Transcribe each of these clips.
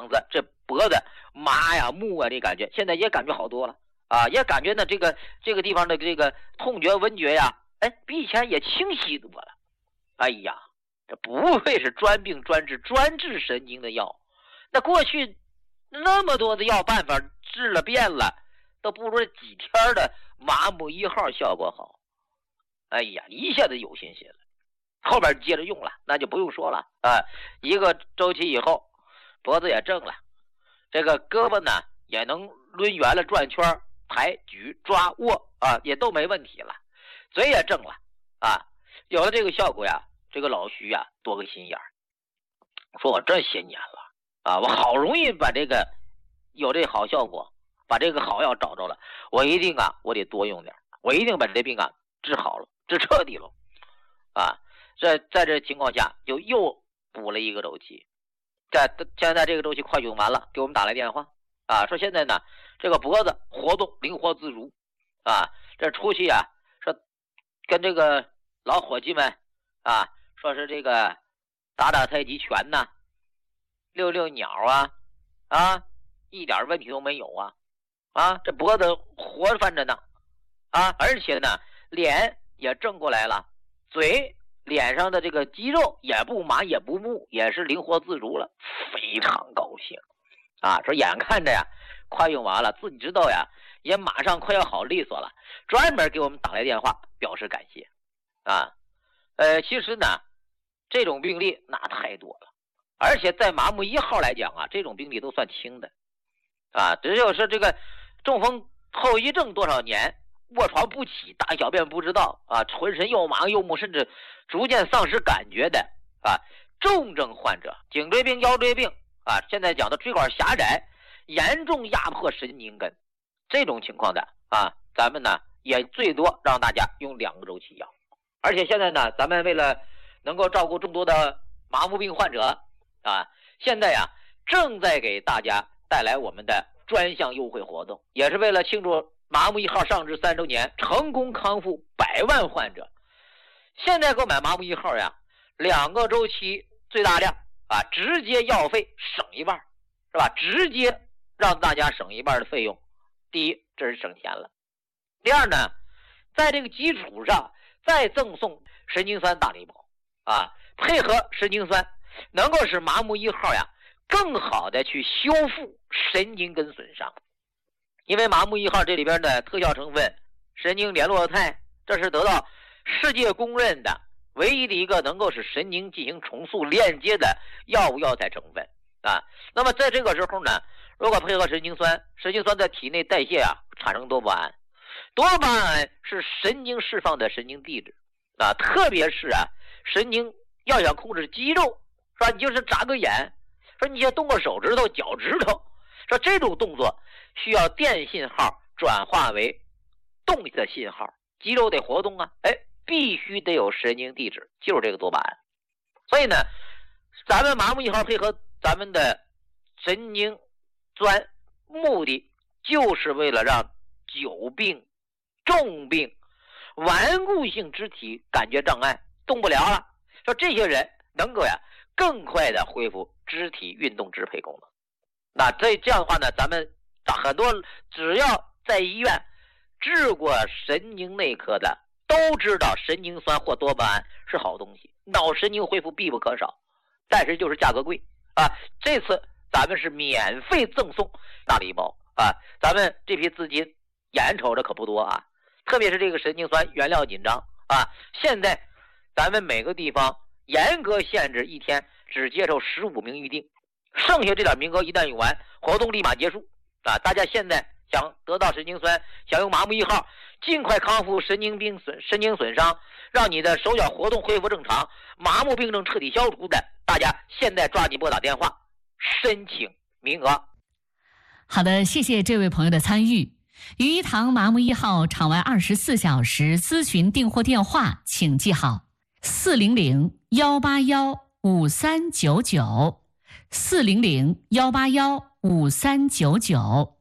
膀子、这脖子麻呀、木啊，这感觉现在也感觉好多了啊，也感觉呢这个地方的这个痛觉、闻觉呀，比以前也清晰多了。哎呀，这不愧是专病专治、专治神经的药。那过去那么多的药办法治了遍了，都不如几天的麻木1号效果好。哎呀，一下子有信心了，后边接着用了，那就不用说了啊。1个周期以后，脖子也正了，这个胳膊呢也能抡圆了、转圈、抬举、抓、握啊，也都没问题了。嘴也正了啊，有了这个效果呀，这个老徐呀多个心眼儿，说我这些年了啊，我好容易把这个有这好效果，把这个好药找着了，我一定啊，我得多用点，我一定把这病啊治好了，治彻底了啊。在这情况下，就又补了1个周期。现在这个周期快用完了，给我们打来电话啊，说现在呢这个脖子活动灵活自如啊，这出去啊，说跟这个老伙计们啊，说是这个打太极拳呐，遛鸟啊，一点问题都没有啊，这脖子活泛着呢啊，而且呢脸也正过来了，脸上的这个肌肉也不麻也不木，也是灵活自如了，非常高兴啊！说眼看着呀快用完了，自己知道呀也马上快要好利索了，专门给我们打来电话表示感谢啊。其实呢这种病例那太多了，而且在麻木1号来讲啊，这种病例都算轻的啊，只有是这个中风后遗症多少年，卧床不起，大小便不知道啊，浑身又麻又木，甚至逐渐丧失感觉的啊，重症患者，颈椎病、腰椎病啊，现在讲的椎管狭窄，严重压迫神经根，这种情况的啊，咱们呢也最多让大家用2个周期药。而且现在呢，咱们为了能够照顾众多的麻木病患者啊，现在呀正在给大家带来我们的专项优惠活动，也是为了庆祝麻木1号上市3周年，成功康复100万患者。现在购买麻木1号呀，2个周期最大量啊，直接药费省1半，是吧？直接让大家省1半的费用。第一，这是省钱了；第二呢，在这个基础上再赠送神经酸大礼包啊，配合神经酸，能够使麻木1号呀更好的去修复神经根损伤。因为麻木1号这里边的特效成分神经联络肽，这是得到世界公认的唯一的一个能够使神经进行重塑链接的药物药材成分啊。那么在这个时候呢，如果配合神经酸，神经酸在体内代谢啊，产生多巴胺，多巴胺是神经释放的神经递质啊，特别是啊神经要想控制肌肉，是吧？你就是眨个眼，说你先动个手指头、脚趾头，说这种动作需要电信号转化为动的信号，肌肉得活动啊，必须得有神经递质，就是这个多巴胺。所以呢，咱们麻木1号配合咱们的神经酸，目的就是为了让久病、重病、顽固性肢体感觉障碍动不了了，说这些人能够呀更快的恢复肢体运动支配功能。那这样的话呢，咱们很多只要在医院治过神经内科的都知道神经酸或多巴胺是好东西，脑神经恢复必不可少，但是就是价格贵啊。这次咱们是免费赠送大礼包啊，咱们这批资金眼瞅着可不多啊，特别是这个神经酸原料紧张啊，现在咱们每个地方严格限制，一天只接受15名预定，剩下这点名额一旦用完，活动立马结束啊！大家现在想得到神经酸，想用麻木1号，尽快康复神经损伤，让你的手脚活动恢复正常，麻木病症彻底消除的，大家现在抓紧拨打电话申请名额。 好的，谢谢这位朋友的参与。于一堂麻木1号场外24小时咨询订货电话，请记好400-181-5399 400-181-5399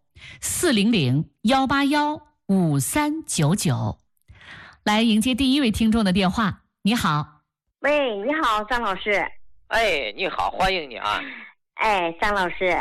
400-181-5399。来迎接第一位听众的电话。你好。 喂，你好，张老师。 哎，你好，欢迎你啊。 哎，张老师，